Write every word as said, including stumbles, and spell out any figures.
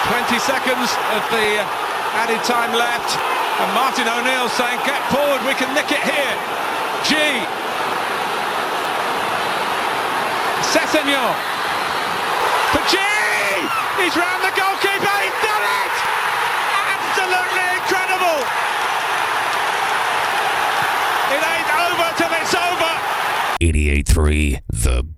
twenty seconds of the added time left, and Martin O'Neill saying, get forward, we can nick it here. G. Sessegnon. For G! He's round the goalkeeper, he's done it! Absolutely incredible! It ain't over till it's over! eighty-eight three The